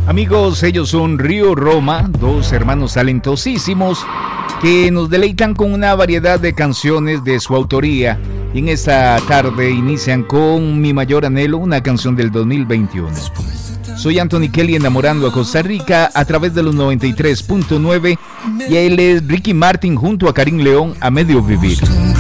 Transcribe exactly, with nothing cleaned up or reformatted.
Amigos, ellos son Río Roma, dos hermanos talentosísimos que nos deleitan con una variedad de canciones de su autoría. Y en esta tarde inician con Mi Mayor Anhelo, una canción del dos mil veintiuno. Soy Anthony Kelly, enamorando a Costa Rica a través de los noventa y tres punto nueve, y él es Ricky Martin junto a Karim León, A Medio Vivir.